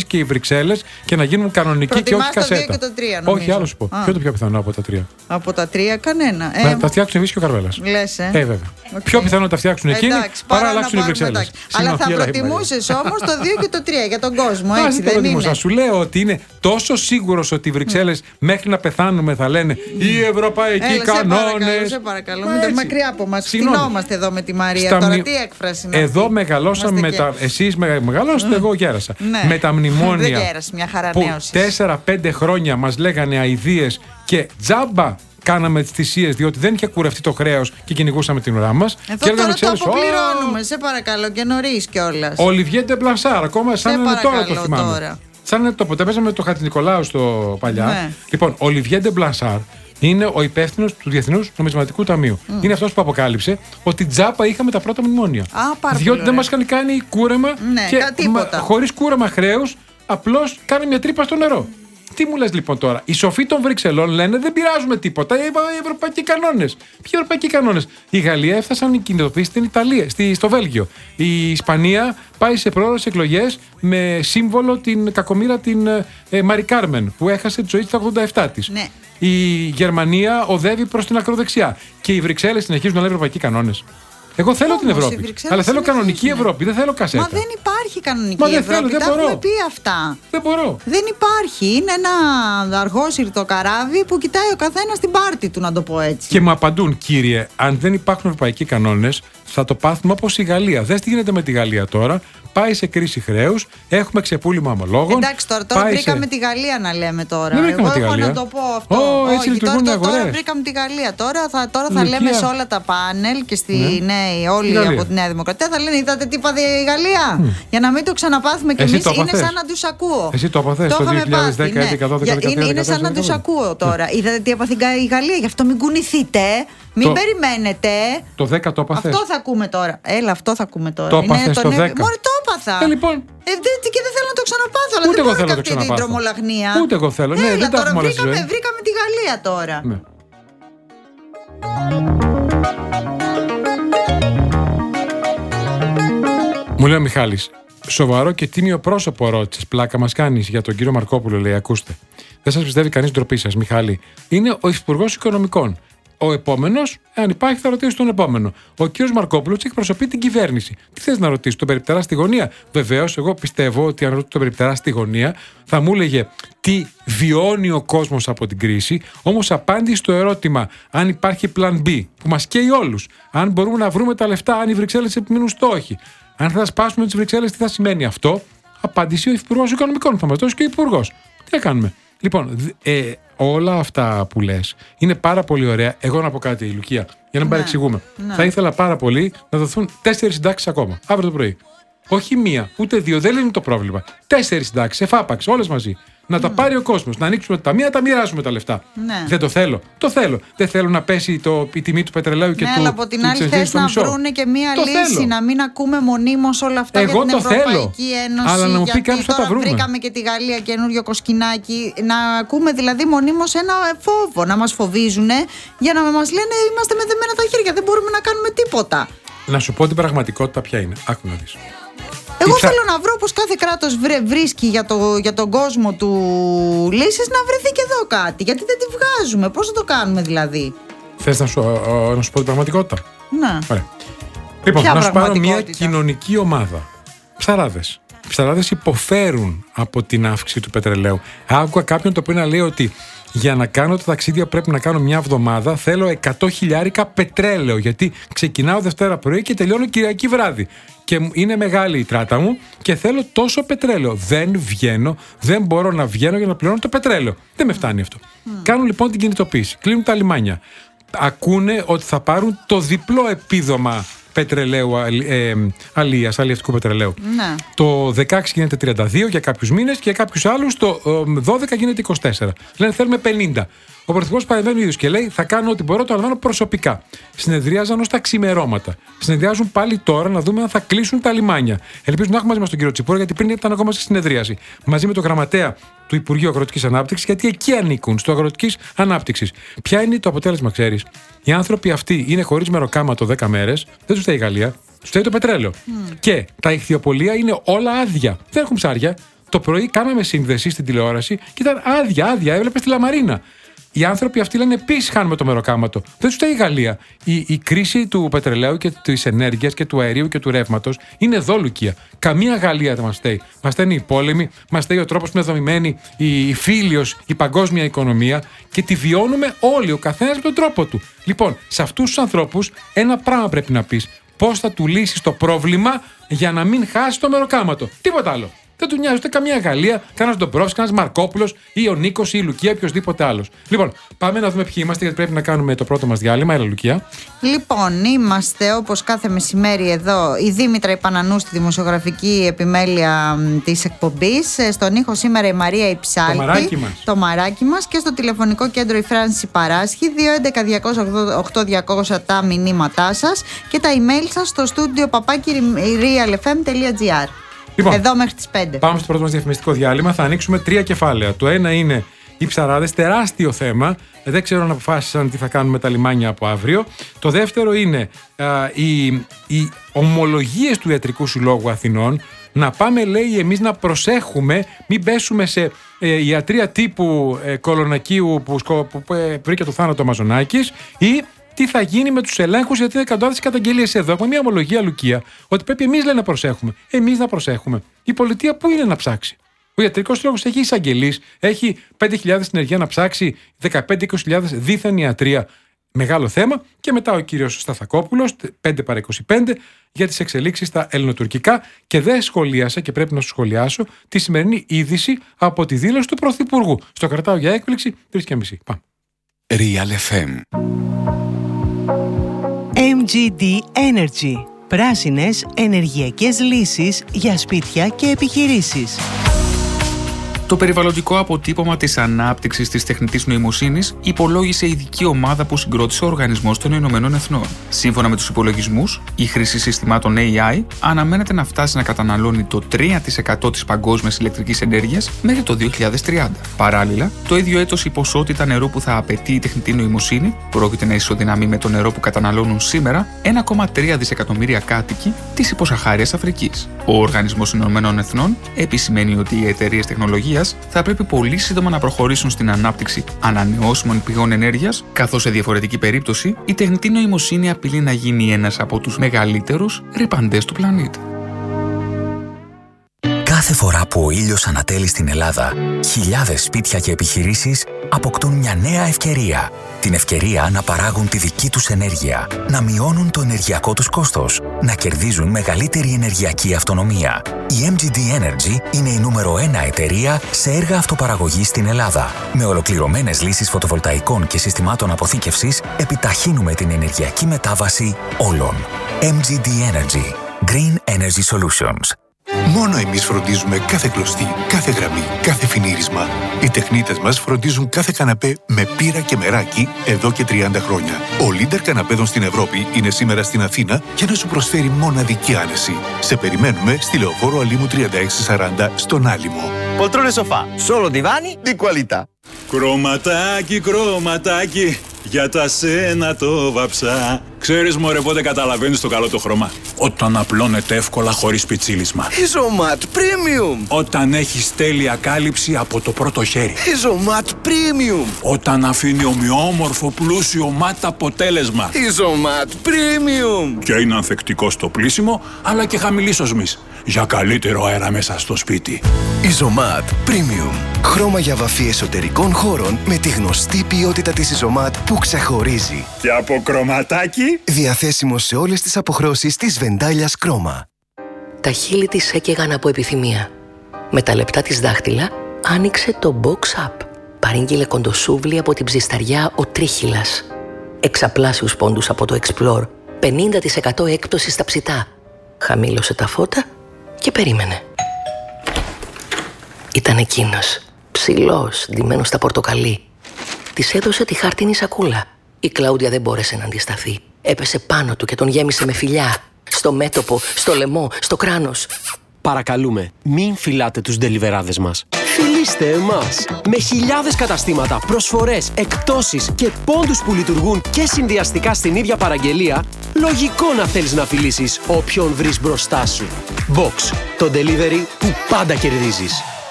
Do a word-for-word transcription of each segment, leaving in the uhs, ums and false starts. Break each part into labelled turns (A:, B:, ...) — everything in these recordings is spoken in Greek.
A: και οι Βρυξέλλες και να γίνουν κανονικοί και όχι κασέτα.
B: Το δύο και το τρία, νομίζω.
A: Όχι, άλλο σου πω. Ποιο είναι το πιο πιθανό από τα τρία?
B: Από τα τρία, κανένα.
A: Να
B: Ε,
A: τα φτιάξουν εμείς και ο Καρβέλας.
B: Λες, ε.
A: Ε, βέβαια.
B: Okay.
A: Πιο πιθανό να τα φτιάξουν εκείνοι
B: Εντάξει,
A: παρά να
B: παρά
A: αλλάξουν οι
B: πάρουμε,
A: Βρυξέλλες.
B: Αλλά θα προτιμούσες όμως το δύο και το τρία για τον κόσμο,
A: Ας
B: έτσι
A: το
B: δεν
A: προτιμούσα.
B: είναι?
A: Σου λέω ότι είναι τόσο σίγουρος ότι οι Βρυξέλλες μέχρι να πεθάνουμε θα λένε οι ευρωπαϊκοί
B: Έλα, σε παρακαλώ,
A: κανόνες.
B: σε παρακαλώ.
A: Μα
B: Μην τα
A: έτσι.
B: μακριά από μας.
A: Συγγνώμη.
B: Φτηνόμαστε εδώ με τη Μαρία.
A: Στα
B: Τώρα
A: μνη-
B: τι έκφραση είναι
A: Εδώ
B: αυτή?
A: μεγαλώσαμε
B: Είμαστε
A: με
B: και-
A: τα. Εσείς με- μεγαλώσατε, εγώ γέρασα.
B: Ναι.
A: Με τα
B: Δεν
A: μνημόνια
B: γέρασε, μια χαρά
A: που
B: νέωσης.
A: τέσσερα πέντε χρόνια μας λέγανε αηδίες και τζάμπα κάναμε τις θυσίες διότι δεν είχε κουρευτεί το χρέος και κυνηγούσαμε την ουρά μας.
B: Εδώ
A: και
B: τώρα το
A: ξέρεις,
B: αποπληρώνουμε, σε παρακαλώ, και νωρίς κιόλας.
A: Ο Ολιβιέ Ντεμπλανσάρ, ακόμα σαν
B: Σε
A: να είναι τώρα το
B: παρακαλώ
A: θυμάμαι.
B: τώρα.
A: Σαν να είναι το ποτέ παίζαμε το Χατζηνικολάου στο παλιά.
B: Ναι.
A: Λοιπόν, ο Ολιβιέ Ντεμπλανσάρ είναι ο υπεύθυνος του Διεθνούς Νομισματικού Ταμείου. Mm. Είναι αυτός που αποκάλυψε ότι τζάπα είχαμε τα πρώτα μνημόνια.
B: Α, πάρα
A: διότι
B: πολύ
A: δεν
B: ωραία.
A: μας είχαν κάνει κούρεμα
B: Ναι,
A: και
B: κα- τίποτα.
A: χωρίς κούρεμα χρέους, απλώς κάνει μια τρύπα στο νερό. Τι μου λες λοιπόν τώρα? Οι σοφοί των Βρυξελών λένε δεν πειράζουμε τίποτα. Οι ευρωπαϊκοί κανόνες. Ποιοι ευρωπαϊκοί κανόνες? Η Γαλλία έφτασαν να κινητοποιήσει στην Ιταλία, στη, στο Βέλγιο. Η Ισπανία πάει σε πρόορες εκλογές με σύμβολο την κακομοίρα την ε, Μαρι Κάρμεν που έχασε τη ζωή της στα ογδόντα επτά της.
B: Ναι.
A: Η Γερμανία οδεύει προς την ακροδεξιά. Και οι Βρυξέλλες συνεχίζουν να λένε ευρωπαϊκοί κανόνες. Εγώ θέλω
B: Όμως,
A: την
B: οι
A: Ευρώπη.
B: Βρυξέλλες
A: Αλλά θέλω
B: συνεχίζουν.
A: κανονική Ευρώπη. Δεν θέλω κασέτα.
B: Μα δεν υπάρχει κανονική
A: Μα δεν
B: Ευρώπη.
A: θέλω, δεν
B: Τα
A: μπορώ.
B: έχουμε πει αυτά.
A: Δεν μπορώ.
B: Δεν υπάρχει. Είναι ένα αργόσυρτο καράβι που κοιτάει ο καθένας την πάρτη του, να το πω έτσι.
A: Και μου απαντούν, κύριε, αν δεν υπάρχουν ευρωπαϊκοί κανόνες, θα το πάθουμε όπως η Γαλλία. Δες τι γίνεται με τη Γαλλία τώρα. Πάει σε κρίση χρέους, έχουμε ξεπούλημα ομολόγων.
B: Εντάξει, τώρα, τώρα
A: πάει
B: βρήκαμε
A: σε...
B: τη Γαλλία να λέμε τώρα.
A: Δεν βρήκαμε
B: Εγώ
A: τη
B: έχω
A: Γαλλία.
B: να το πω αυτό.
A: Ω, έτσι
B: Όχι,
A: λειτουργούν
B: τώρα,
A: οι
B: τώρα
A: αγορές.
B: βρήκαμε τη Γαλλία. Τώρα θα, τώρα θα
A: Λουκία.
B: λέμε σε όλα τα πάνελ και στη
A: Ναι.
B: νέα, όλοι
A: Γαλλία.
B: από τη Νέα Δημοκρατία θα λένε: είδατε τι είπατε η Γαλλία. Για να μην το ξαναπάθουμε κι
A: Εσύ
B: εμείς,
A: το
B: είναι
A: απαθές.
B: σαν να τους ακούω.
A: Εσύ το απαθές, το
B: είχαμε
A: δύο χιλιάδες δέκα,
B: πάθει, ναι.
A: έντεκα, δώδεκα,
B: Για-
A: δεκατρία,
B: είναι, είναι σαν να
A: δεκατέσσερα,
B: τους ακούω τώρα. Είδατε τι έπαθε η Γαλλία, γι' αυτό μην κουνηθείτε. Μην
A: Το-
B: περιμένετε.
A: Το δέκα το απαθές.
B: Αυτό θα ακούμε τώρα. Έλα, αυτό θα ακούμε τώρα.
A: Το έπαθες
B: το
A: το
B: νέο-
A: δέκα.
B: Μωρέ, το έπαθα.
A: Ε, λοιπόν.
B: Ε, δεν- και δεν θέλω να το ξαναπάθω, αλλά
A: Ούτε
B: δεν
A: εγώ
B: μπορώ
A: θέλω να
B: και
A: το
B: αυτή την
A: ξαναπάθω.
B: τρομολαγνία.
A: Ούτε εγώ θέλω. Ναι,
B: Έλα,
A: δεν τα
B: τώρα
A: έχουμε όλα στη
B: βρήκαμε,
A: ζωή.
B: βρήκαμε τη Γαλλία τώρα.
A: Ναι. Μου λέει ο Μιχάλης, σοβαρό και τίμιο πρόσωπο ρώτησες. Πλάκα μας κάνεις για τον κύριο Μαρκόπουλο, λέει. Ακούστε. Δεν σας πιστεύει κανείς, ντροπή σας, Μιχάλη. Είναι ο Υφυπουργός Οικονομικών. Ο επόμενος, αν υπάρχει, θα ρωτήσει τον επόμενο. Ο κύριος Μαρκόπουλος εκπροσωπεί την κυβέρνηση. Τι θες να ρωτήσεις, τον περιπτερά στη γωνία? Βεβαίως, εγώ πιστεύω ότι αν ρωτήσω τον περιπτερά στη γωνία, θα μου έλεγε τι βιώνει ο κόσμος από την κρίση. Όμως, απάντηση στο ερώτημα αν υπάρχει plan B, που μας καίει όλους, αν μπορούμε να βρούμε τα λεφτά, αν οι Βρυξέλλες επιμείνουν στο όχι, αν θα σπάσουμε τις Βρυξέλλες, τι θα σημαίνει αυτό? Απάντηση ο Υφυπουργός Οικονομικών. Θα μας δώσει και ο Υπουργός. Τι θα κάνουμε? Λοιπόν, δ- ε, όλα αυτά που λες είναι πάρα πολύ ωραία. Εγώ να πω κάτι, Λουκία, για να μην
B: Ναι,
A: παρεξηγούμε.
B: ναι.
A: Θα ήθελα πάρα πολύ να δοθούν τέσσερις συντάξεις ακόμα, αύριο το πρωί. Όχι μία, ούτε δύο, δεν λύνει το πρόβλημα. Τέσσερις συντάξεις, εφάπαξ, όλες μαζί. Να τα πάρει ο κόσμος, να ανοίξουμε τα ταμεία, να τα μοιράσουμε τα λεφτά.
B: Ναι.
A: Δεν το θέλω. Το θέλω. Δεν θέλω να πέσει το, η τιμή του πετρελαίου και
B: Ναι,
A: του.
B: αλλά από την
A: του
B: άλλη
A: ξενζίνης
B: θες
A: στο
B: να
A: μισό.
B: βρούνε και μία
A: Το
B: λύση,
A: θέλω.
B: να μην ακούμε μονίμως όλα αυτά
A: Εγώ
B: για την
A: το θέλω.
B: Ευρωπαϊκή Ένωση.
A: Αλλά να μου πει
B: γιατί
A: κάποιος θα τα
B: τώρα
A: βρούμε.
B: βρήκαμε και τη Γαλλία καινούριο κοσκινάκι. Να ακούμε δηλαδή μονίμως ένα φόβο, να μας φοβίζουν για να μας λένε είμαστε με δεμένα τα χέρια, δεν μπορούμε να κάνουμε τίποτα.
A: Να σου πω την πραγματικότητα ποια είναι. Άκου να δεις.
B: Εγώ
A: Ψα-
B: θέλω να βρω πως κάθε κράτος βρε- βρίσκει για, το, για τον κόσμο του λύσεις, να βρεθεί και εδώ κάτι. Γιατί δεν τη βγάζουμε, πώς θα το κάνουμε δηλαδή?
A: Θες να σου, ε, ε, να σου πω την πραγματικότητα?
B: Ναι.
A: Ωραία. Λοιπόν,
B: Ποια
A: να σου πάρω μια
B: πραγματικότητα?
A: κοινωνική ομάδα. Ψαράδες. Οι ψαράδες υποφέρουν από την αύξηση του πετρελαίου. Άκουγα κάποιον το οποίο να λέει ότι για να κάνω τα ταξίδια που πρέπει να κάνω μια εβδομάδα θέλω εκατό χιλιάρικα πετρέλαιο. Γιατί ξεκινάω Δευτέρα πρωί και τελειώνω Κυριακή βράδυ. Και μου- είναι μεγάλη η τράτα μου και θέλω τόσο πετρέλαιο. Δεν βγαίνω, δεν μπορώ να βγαίνω για να πληρώνω το πετρέλαιο. Δεν με φτάνει αυτό. Κάνουν λοιπόν την κινητοποίηση. Κλείνουν τα λιμάνια. Ακούνε ότι θα πάρουν το διπλό επίδομα πετρελαίου, ε, αλίας, αλλιευτικού πετρελαίου.
B: Ναι.
A: Το δεκαέξι γίνεται τριάντα δύο για κάποιους μήνες και για κάποιους άλλους το ε, δώδεκα γίνεται είκοσι τέσσερα. Λένε θέλουμε πενήντα. Ο Πρωθυπουργός παρεμβαίνει ο ίδιος και λέει θα κάνω ό,τι μπορώ, το αναλαμβάνω προσωπικά. Συνεδρίαζαν ως τα ξημερώματα. Συνεδριάζουν πάλι τώρα να δούμε αν θα κλείσουν τα λιμάνια. Ελπίζω να έχουμε μαζί μας τον κύριο Τσιπόρα, γιατί πριν ήταν ακόμα στη συνεδρίαση. Μαζί με τον γραμματέα του Υπουργείου Αγροτικής Ανάπτυξης, γιατί εκεί ανήκουν, στο Αγροτικής Ανάπτυξης. Ποια είναι το αποτέλεσμα, ξέρεις? Οι άνθρωποι αυτοί είναι χωρίς μεροκάματο δέκα μέρες, δεν τους φταίει η Γαλλία, τους φταίει το πετρέλαιο. Mm. Και τα ηχθειοπολεία είναι όλα άδεια. Δεν έχουν ψάρια. Το πρωί κάναμε σύνδεση στην τηλεόραση και ήταν άδεια, άδεια, έβλεπε τη λαμαρίνα. Οι άνθρωποι αυτοί λένε επίσης χάνουμε το μεροκάματο. Δεν του φταίει η Γαλλία. Η, η κρίση του πετρελαίου και της ενέργειας και του αερίου και του ρεύματος είναι εδώ, Λουκία. Καμία Γαλλία δεν μας φταίει. Μας φταίνει οι πόλεμοι, μας φταίει ο τρόπος που είναι δομημένη η, η φίλιος, η παγκόσμια οικονομία και τη βιώνουμε όλοι, ο καθένας με τον τρόπο του. Λοιπόν, σε αυτούς τους ανθρώπους ένα πράγμα πρέπει να πεις. Πώς θα του λύσεις το πρόβλημα για να μην χάσει το μεροκάματο. Τίποτα άλλο. Δεν του νοιάζει ούτε καμία Γαλλία, κανένα Ντομπρόφσκι, κανένα Μαρκόπουλος ή ο Νίκος ή η Λουκία ή οποιοδήποτε άλλο. Λοιπόν, πάμε να δούμε ποιοι είμαστε, γιατί πρέπει να κάνουμε το πρώτο μας διάλειμμα. Έλα, Λουκία.
B: Λοιπόν, είμαστε όπως κάθε μεσημέρι εδώ η Δήμητρα Ιπανανού στη δημοσιογραφική επιμέλεια της εκπομπής. Στον ήχο σήμερα η Μαρία Υψάλτη.
A: Το μαράκι μας.
B: Το μαράκι μας και στο τηλεφωνικό κέντρο η Φράνση Παράσχη. δύο έντεκα διακόσια οκτώ διακόσια τα μηνύματά σας και τα email σας στο στούντιο παπάκι realfm τελεία gr. Λοιπόν, εδώ μέχρι τις πέντε.
A: Πάμε στο πρώτο μας διαφημιστικό διάλειμμα. Θα ανοίξουμε τρία κεφάλαια. Το ένα είναι οι ψαράδες, τεράστιο θέμα. Δεν ξέρω αν αποφάσισαν τι θα κάνουν με τα λιμάνια από αύριο. Το δεύτερο είναι α, οι, οι ομολογίες του Ιατρικού Συλλόγου Αθηνών. Να πάμε, λέει, εμείς να προσέχουμε, μην πέσουμε σε ε, ιατρία τύπου ε, Κολονακίου που, που, που ε, βρήκε το θάνατο Μαζονάκης, ή τι θα γίνει με τους ελέγχους, γιατί είναι εκατοντάδες καταγγελίες εδώ. Έχουμε μια ομολογία, Λουκία, ότι πρέπει εμείς, λέει, να προσέχουμε. Εμείς να προσέχουμε. Η πολιτεία πού είναι να ψάξει? Ο Ιατρικός Σύλλογος έχει εισαγγελείς, έχει πέντε χιλιάδες συνεργεία να ψάξει, δεκαπέντε με είκοσι χιλιάδες δίθεν ιατρία. Μεγάλο θέμα. Και μετά ο κύριος Σταθακόπουλος, πέντε παρά είκοσι πέντε, για τις εξελίξεις στα ελληνοτουρκικά. Και δεν σχολίασα, και πρέπει να σου σχολιάσω, τη σημερινή είδηση από τη δήλωση του Πρωθυπουργού. Στο κρατάω για έκπληξη, τρεις και μισή. Πάμε.
C: Real εφ εμ.
D: εμ τζι ντι Energy. Πράσινες ενεργειακές λύσεις για σπίτια και επιχειρήσεις.
E: Το περιβαλλοντικό αποτύπωμα της ανάπτυξης της τεχνητής νοημοσύνης υπολόγισε ειδική ομάδα που συγκρότησε ο Οργανισμός των Ηνωμένων Εθνών. Σύμφωνα με τους υπολογισμούς, η χρήση συστημάτων έι άι αναμένεται να φτάσει να καταναλώνει το τρία τοις εκατό της παγκόσμιας ηλεκτρικής ενέργειας μέχρι το δύο χιλιάδες τριάντα. Παράλληλα, το ίδιο έτος η ποσότητα νερού που θα απαιτεί η τεχνητή νοημοσύνη πρόκειται να ισοδυναμεί με το νερό που καταναλώνουν σήμερα ένα κόμμα τρία δισεκατομμύρια κάτοικοι της υποσαχάριας Αφρικής. Ο Οργανισμός Ηνωμένων Εθνών επισημαίνει ότι οι εταιρείες τεχνολογίας θα πρέπει πολύ σύντομα να προχωρήσουν στην ανάπτυξη ανανεώσιμων πηγών ενέργειας, καθώς σε διαφορετική περίπτωση η τεχνητή νοημοσύνη απειλεί να γίνει ένας από τους μεγαλύτερους ρυπαντές του πλανήτη.
C: Κάθε φορά που ο ήλιος ανατέλει στην Ελλάδα, χιλιάδες σπίτια και επιχειρήσεις αποκτούν μια νέα ευκαιρία. Την ευκαιρία να παράγουν τη δική τους ενέργεια, να μειώνουν το ενεργειακό τους κόστος, να κερδίζουν μεγαλύτερη ενεργειακή αυτονομία. Η εμ τζι ντι Energy είναι η νούμερο ένα εταιρεία σε έργα αυτοπαραγωγής στην Ελλάδα. Με ολοκληρωμένες λύσεις φωτοβολταϊκών και συστημάτων αποθήκευσης, επιταχύνουμε την ενεργειακή μετάβαση όλων. εμ τζι ντι Energy. Green Energy Solutions.
F: Μόνο εμείς φροντίζουμε κάθε κλωστή, κάθε γραμμή, κάθε φινίρισμα. Οι τεχνίτες μας φροντίζουν κάθε καναπέ με πύρα και μεράκι εδώ και τριάντα χρόνια. Ο leader καναπέδων στην Ευρώπη είναι σήμερα στην Αθήνα για να σου προσφέρει μοναδική άνεση. Σε περιμένουμε στη Λεωφόρο Αλήμου τριάντα έξι σαράντα στον Άλυμο.
G: Poltrone sofà, solo divani di qualità.
H: Κρωματάκι, κρωματάκι, για τα σένα το βαψά. Ξέρεις, μωρέ, πότε καταλαβαίνεις το καλό το χρώμα? Όταν απλώνεται εύκολα χωρίς πιτσίλισμα.
G: Isomat Premium.
H: Όταν έχεις τέλεια κάλυψη από το πρώτο χέρι.
G: Isomat Premium.
H: Όταν αφήνει ομοιόμορφο πλούσιο ματ αποτέλεσμα.
G: Isomat Premium.
H: Και είναι ανθεκτικό στο πλύσιμο, αλλά και χαμηλής οσμής, για καλύτερο αέρα μέσα στο σπίτι.
G: Isomat Premium. Χρώμα για βαφή εσωτερικών χώρων με τη γνωστή ποιότητα της Isomat που ξεχωρίζει.
H: Και από κρωματάκι.
G: Διαθέσιμο σε όλες τις αποχρώσεις της Βεντάλιας Κρόμα.
I: Τα χείλη της έκαιγαν από επιθυμία. Με τα λεπτά της δάχτυλα άνοιξε το Box Up. Παρήγγειλε κοντοσούβλι από την ψισταριά ο Τρίχυλας. Εξαπλάσιους πόντους από το Explore. πενήντα τοις εκατό έκπτωση στα ψητά. Χαμήλωσε τα φώτα και περίμενε. Ήταν εκείνος, ψηλός, ντυμένος στα πορτοκαλί. Της έδωσε τη χάρτινη σακούλα. Η Κλάουδια δεν μπόρεσε να αντισταθεί. Έπεσε πάνω του και τον γέμισε με φιλιά. Στο μέτωπο, στο λαιμό, στο κράνος.
J: Παρακαλούμε, μην φυλάτε τους ντελιβεράδες μας. Φιλήστε εμάς! Με χιλιάδες καταστήματα, προσφορές, εκπτώσεις και πόντους που λειτουργούν και συνδυαστικά στην ίδια παραγγελία, λογικό να θέλεις να φιλήσεις όποιον βρεις μπροστά σου. Box, το delivery που πάντα κερδίζεις.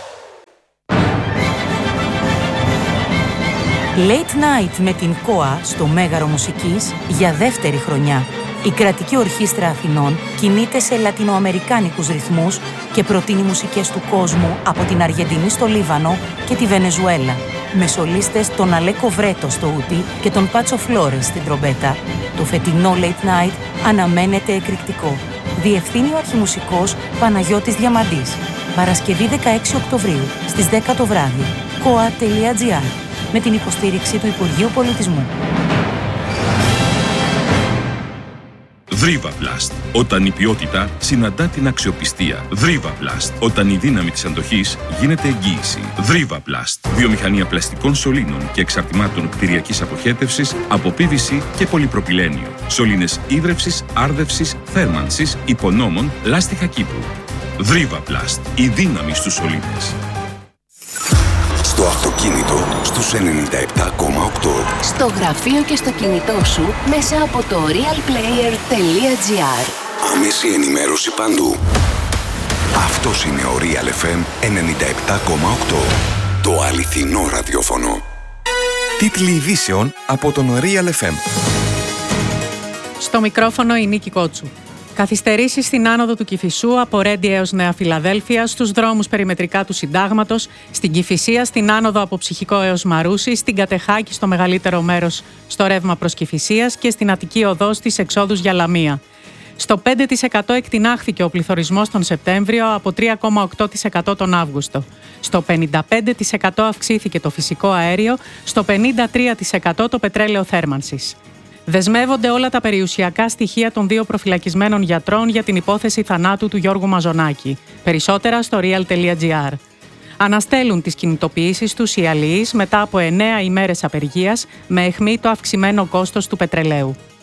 K: Late Night με την ΚΟΑ στο Μέγαρο Μουσικής για δεύτερη χρονιά. Η Κρατική Ορχήστρα Αθηνών κινείται σε λατινοαμερικάνικους ρυθμούς και προτείνει μουσικές του κόσμου από την Αργεντινή στο Λίβανο και τη Βενεζουέλα, με σολίστες τον Αλέκο Βρέτο στο ούτι και τον Πάτσο Φλόρες στην τρομπέτα. Το φετινό Late Night αναμένεται εκρηκτικό. Διευθύνει ο αρχιμουσικός Παναγιώτης Διαμαντής. Παρασκευή δεκαέξι Οκτωβρίου στις δέκα το βράδυ. κοα τελεία τζι άρ με την υποστήριξη του Υπουργείου Πολιτισμού.
L: Δρίβαβλαστ. Όταν η ποιότητα συναντά την αξιοπιστία. Δρίβαβλαστ. Όταν η δύναμη της αντοχής γίνεται εγγύηση. Δρίβαβλαστ. Βιομηχανία πλαστικών σωλήνων και εξαρτημάτων κτηριακής αποχέτευσης από πι βι σι και πολυπροπυλένιο. Σωλήνες ίδρευσης, άρδευσης, θέρμανσης, υπονόμων, λάστιχα Κύπρου. Δρίβαβλαστ. Η δύναμη στους σωλήνες.
M: Στο αυτοκίνητο, στους ενενήντα επτά κόμμα οκτώ.
N: Στο γραφείο και στο κινητό σου, μέσα από το realplayer τελεία τζι άρ.
M: Άμεση ενημέρωση παντού. Αυτός είναι ο Real εφ εμ ενενήντα επτά κόμμα οκτώ. Το αληθινό ραδιόφωνο.
G: Τίτλοι ειδήσεων από τον Real εφ εμ.
O: Στο μικρόφωνο η Νίκη Κότσου. Καθυστερήσεις στην άνοδο του Κηφισού από Ρέντι έως Νέα Φιλαδέλφια, στους δρόμους περιμετρικά του Συντάγματος, στην Κηφισία, στην άνοδο από Ψυχικό έως Μαρούσι, στην Κατεχάκη στο μεγαλύτερο μέρος στο ρεύμα προς Κηφισίας και στην Αττική οδό στις εξόδους για Λαμία. Στο πέντε τοις εκατό εκτινάχθηκε ο πληθωρισμός τον Σεπτέμβριο από τρία κόμμα οκτώ τοις εκατό τον Αύγουστο. Στο πενήντα πέντε τοις εκατό αυξήθηκε το φυσικό αέριο, στο πενήντα τρία τοις εκατό το πετρέλαιο θέρμανσης. Δεσμεύονται όλα τα περιουσιακά στοιχεία των δύο προφυλακισμένων γιατρών για την υπόθεση θανάτου του Γιώργου Μαζονάκη. Περισσότερα στο real τελεία τζι άρ. Αναστέλουν τις κινητοποιήσεις τους οι αλληλείς μετά από εννέα ημέρες απεργίας με αιχμή το αυξημένο κόστος του πετρελαίου.